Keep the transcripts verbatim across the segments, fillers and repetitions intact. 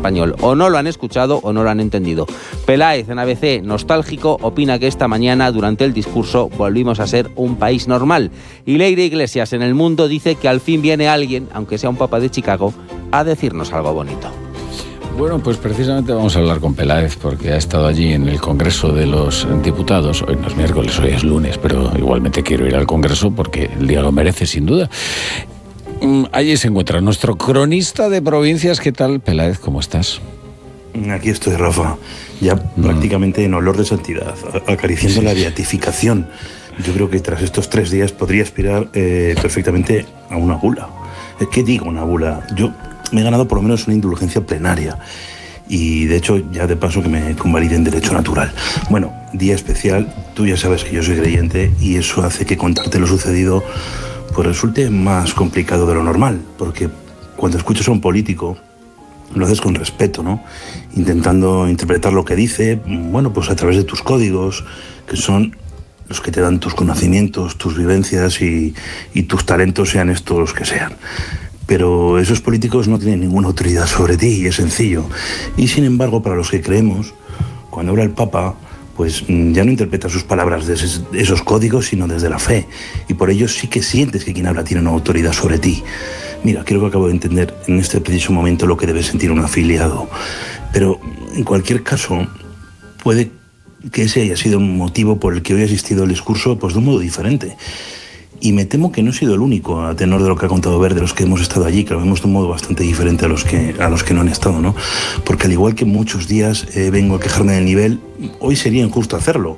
español. O no lo han escuchado o no lo han entendido. Peláez, en A B C, nostálgico, opina que esta mañana, durante el discurso, volvimos a ser un país normal. Y Leire Iglesias, en El Mundo, dice que al fin viene alguien, aunque sea un papa de Chicago, a decirnos algo bonito. Bueno, pues precisamente vamos a hablar con Peláez, porque ha estado allí en el Congreso de los Diputados. Hoy no es miércoles, hoy es lunes, pero igualmente quiero ir al Congreso porque el día lo merece, sin duda. Allí se encuentra nuestro cronista de provincias. ¿Qué tal, Peláez? ¿Cómo estás? Aquí estoy, Rafa, ya mm. prácticamente en olor de santidad, acariciando sí. la beatificación. Yo creo que tras estos tres días podría aspirar eh, perfectamente a una bula. ¿Qué digo una bula? Yo me he ganado por lo menos una indulgencia plenaria y de hecho ya de paso que me convaliden derecho natural. Bueno, día especial, tú ya sabes que yo soy creyente y eso hace que contarte lo sucedido pues resulte más complicado de lo normal, porque cuando escuchas a un político lo haces con respeto, ¿no? Intentando interpretar lo que dice, bueno, pues a través de tus códigos, que son los que te dan tus conocimientos, tus vivencias y, y tus talentos, sean estos los que sean. Pero esos políticos no tienen ninguna autoridad sobre ti y es sencillo. Y sin embargo, para los que creemos, cuando habla el Papa, pues ya no interpreta sus palabras desde esos códigos, sino desde la fe. Y por ello sí que sientes que quien habla tiene una autoridad sobre ti. Mira, creo que acabo de entender en este preciso momento lo que debe sentir un afiliado. Pero en cualquier caso, puede que ese haya sido un motivo por el que hoy he asistido al discurso pues de un modo diferente. Y me temo que no he sido el único, a tenor de lo que ha contado Ver, de los que hemos estado allí, que lo vemos de un modo bastante diferente a los que, a los que no han estado, ¿no? Porque al igual que muchos días eh, vengo a quejarme del nivel, hoy sería injusto hacerlo.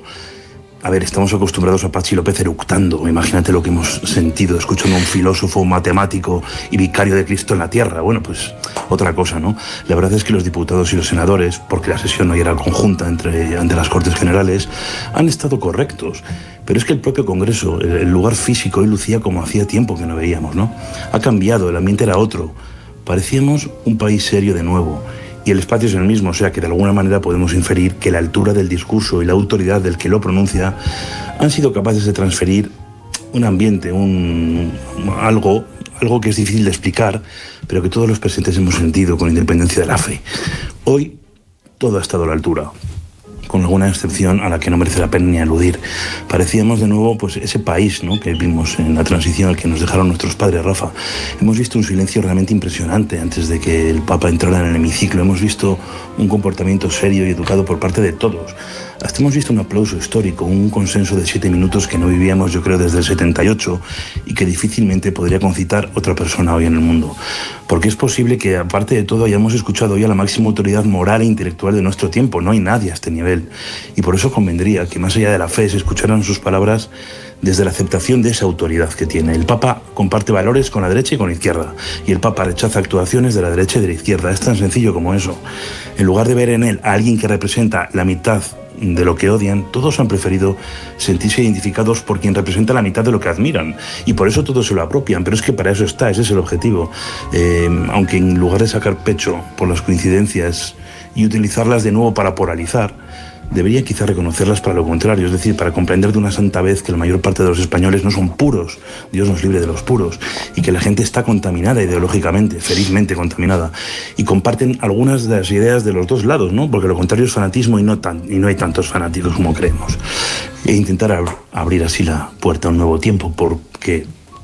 A ver, estamos acostumbrados a Pachi López eructando. Imagínate lo que hemos sentido escuchando a un filósofo, un matemático y vicario de Cristo en la tierra. Bueno, pues otra cosa, ¿no? La verdad es que los diputados y los senadores, porque la sesión hoy era conjunta entre, ante las Cortes Generales, han estado correctos. Pero es que el propio Congreso, el lugar físico, hoy lucía como hacía tiempo que no veíamos, ¿no? Ha cambiado, el ambiente era otro. Parecíamos un país serio de nuevo. Y el espacio es el mismo, o sea que de alguna manera podemos inferir que la altura del discurso y la autoridad del que lo pronuncia han sido capaces de transferir un ambiente, un, algo, algo que es difícil de explicar, pero que todos los presentes hemos sentido con independencia de la fe. Hoy todo ha estado a la altura, con alguna excepción a la que no merece la pena ni aludir. Parecíamos de nuevo pues ese país, ¿no?, que vimos en la transición al que nos dejaron nuestros padres, Rafa. Hemos visto un silencio realmente impresionante antes de que el Papa entrara en el hemiciclo. Hemos visto un comportamiento serio y educado por parte de todos. Hasta hemos visto un aplauso histórico, un consenso de siete minutos que no vivíamos, yo creo, desde el setenta y ocho y que difícilmente podría concitar otra persona hoy en el mundo. Porque es posible que, aparte de todo, hayamos escuchado hoy a la máxima autoridad moral e intelectual de nuestro tiempo. No hay nadie a este nivel. Y por eso convendría que, más allá de la fe, se escucharan sus palabras desde la aceptación de esa autoridad que tiene. El Papa comparte valores con la derecha y con la izquierda, y el Papa rechaza actuaciones de la derecha y de la izquierda. Es tan sencillo como eso. En lugar de ver en él a alguien que representa la mitad de lo que odian, todos han preferido sentirse identificados por quien representa la mitad de lo que admiran, y por eso todos se lo apropian. Pero es que para eso está, ese es el objetivo. Eh, aunque en lugar de sacar pecho por las coincidencias y utilizarlas de nuevo para polarizar, debería quizá reconocerlas para lo contrario, es decir, para comprender de una santa vez que la mayor parte de los españoles no son puros, Dios nos libre de los puros, y que la gente está contaminada ideológicamente, felizmente contaminada, y comparten algunas de las ideas de los dos lados, ¿no? Porque lo contrario es fanatismo y no, tan, y no hay tantos fanáticos como creemos. E intentar ab- abrir así la puerta a un nuevo tiempo, porque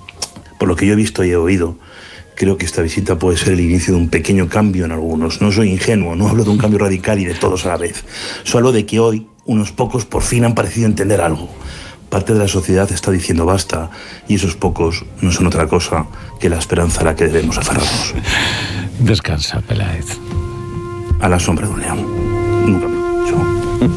por lo que yo he visto y he oído, creo que esta visita puede ser el inicio de un pequeño cambio en algunos. No soy ingenuo, no hablo de un cambio radical y de todos a la vez. Solo de que hoy unos pocos por fin han parecido entender algo. Parte de la sociedad está diciendo basta, y esos pocos no son otra cosa que la esperanza a la que debemos aferrarnos. Descansa, Peláez. A la sombra de un león. Nunca me lo he dicho.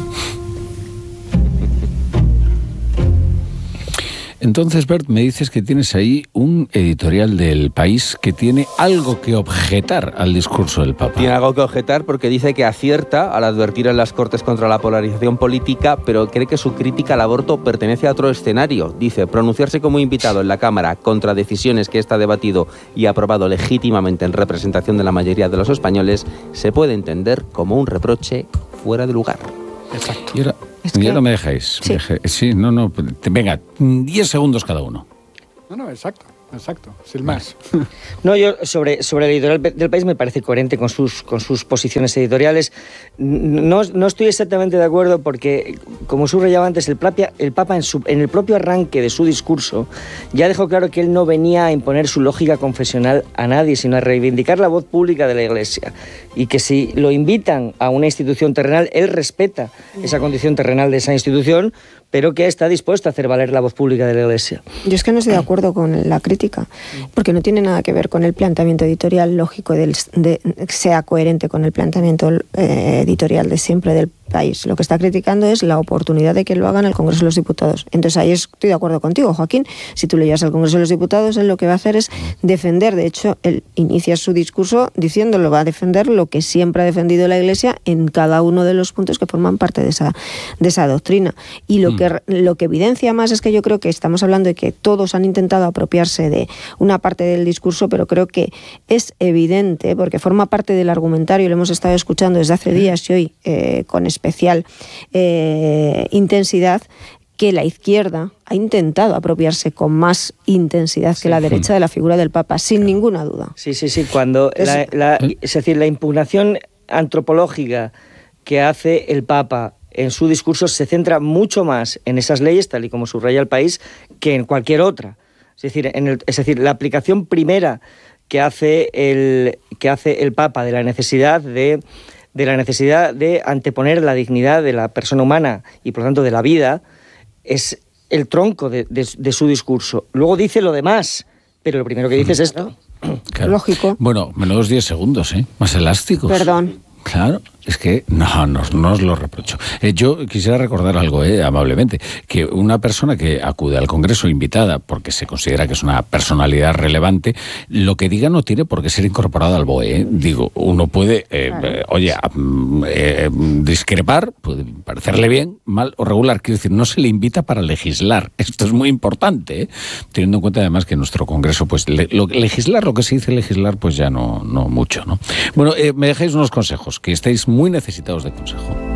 Entonces, Bert, me dices que tienes ahí un editorial del País que tiene algo que objetar al discurso del Papa. Tiene algo que objetar porque dice que acierta al advertir en las Cortes contra la polarización política, pero cree que su crítica al aborto pertenece a otro escenario. Dice, pronunciarse como invitado en la Cámara contra decisiones que está debatido y aprobado legítimamente en representación de la mayoría de los españoles se puede entender como un reproche fuera de lugar. Exacto. Y ahora, Es que... y ahora me dejáis. Sí. Me dejáis. Sí, no, no. Venga, diez segundos cada uno. No, no, exacto. exacto, sin más. No, yo sobre, sobre el editorial del País me parece coherente con sus, con sus posiciones editoriales. No, no estoy exactamente de acuerdo porque, como subrayaba antes, el, propia, el Papa en, su, en el propio arranque de su discurso ya dejó claro que él no venía a imponer su lógica confesional a nadie, sino a reivindicar la voz pública de la Iglesia. Y que si lo invitan a una institución terrenal, él respeta esa condición terrenal de esa institución, pero que está dispuesto a hacer valer la voz pública de la Iglesia. Yo es que no estoy de acuerdo con la crítica, porque no tiene nada que ver con el planteamiento editorial lógico, del, de, sea coherente con el planteamiento eh, editorial de siempre del País. Lo que está criticando es la oportunidad de que lo hagan el Congreso de los Diputados. Entonces ahí estoy de acuerdo contigo, Joaquín. Si tú le llevas al Congreso de los Diputados, él lo que va a hacer es defender, de hecho, él inicia su discurso diciéndolo, va a defender lo que siempre ha defendido la Iglesia en cada uno de los puntos que forman parte de esa, de esa doctrina. Y lo, mm. que, lo que evidencia más es que yo creo que estamos hablando de que todos han intentado apropiarse de una parte del discurso, pero creo que es evidente, porque forma parte del argumentario, lo hemos estado escuchando desde hace días y hoy eh, con especial eh, intensidad, que la izquierda ha intentado apropiarse con más intensidad sí. que la derecha de la figura del Papa, sin claro. ninguna duda. Sí, sí, sí. Cuando es, la, la, es decir, la impugnación antropológica que hace el Papa en su discurso se centra mucho más en esas leyes, tal y como subraya el País, que en cualquier otra. Es decir, en el, es decir, la aplicación primera que hace el que hace el Papa de la necesidad de de la necesidad de anteponer la dignidad de la persona humana y por lo tanto de la vida, es el tronco de, de, de su discurso. Luego dice lo demás, pero lo primero que dice es esto. Claro. Lógico. Bueno, menos diez segundos, ¿eh? Más elásticos. Perdón. Claro, es que no, no, no os lo reprocho. Eh, yo quisiera recordar algo, eh, amablemente, que una persona que acude al Congreso invitada porque se considera que es una personalidad relevante, lo que diga no tiene por qué ser incorporado al B O E. ¿eh? Digo, uno puede, eh, claro. eh, oye, eh, discrepar, puede parecerle bien, mal o regular. Quiero decir, no se le invita para legislar. Esto es muy importante, ¿eh? Teniendo en cuenta además que nuestro Congreso, pues le, lo, legislar, lo que se dice legislar, pues ya no, no mucho, ¿no? Bueno, eh, me dejáis unos consejos, que estáis muy necesitados de consejo.